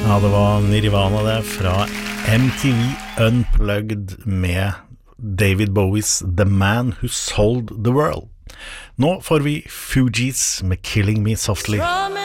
Ja, det var Nirvana det fra MTV Unplugged med David Bowies The Man Who Sold the World. Nå får vi Fugees med Killing Me Softly.